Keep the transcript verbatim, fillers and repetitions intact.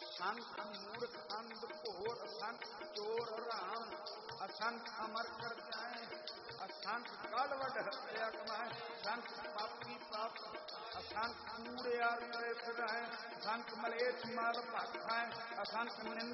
संत मूर्ख अंध घोर, असंत चोर राम, असंत अमर कर जाए, असंत कालवड हत्या कमाए, संत पापी पाप, असंत कूड़े आर फिराए, संत मलेच्छ माल भाग खाए, असंत निंद